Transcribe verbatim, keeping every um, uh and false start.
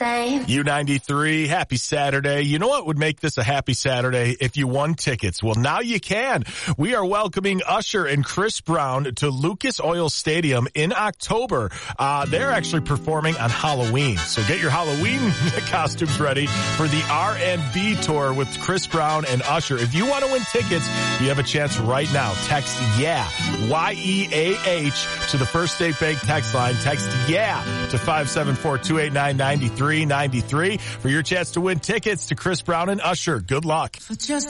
same. U ninety-three, happy Saturday. You know what would make this a happy Saturday? If you won tickets. Well, now you can. We are welcoming Usher and Chris Brown to Lucas Oil Stadium in October. Uh, they're actually performing on Halloween. So get your Halloween costumes ready for the R and B tour with Chris Brown and Usher. If you want to win tickets, you have a chance right now. Text YEAH, Y E A H, to the First State Bank text line. Text YEAH to five seven four, two eight nine, nine three nine three for your chance to win tickets to Chris Brown and Usher. Good luck. For just